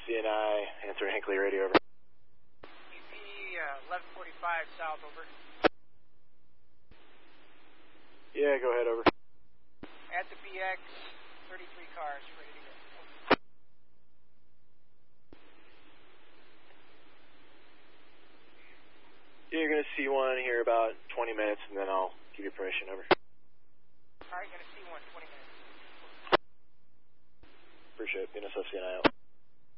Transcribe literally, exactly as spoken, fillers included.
C N I, answer Hinckley radio, over. U P uh, eleven forty-five south, over. Yeah, go ahead, over. At the B X, thirty-three cars, ready to go. Yeah, you're going to see one here about twenty minutes, and then I'll give you permission, over. All right, going to see one, twenty minutes. Appreciate it. N S O C N I out.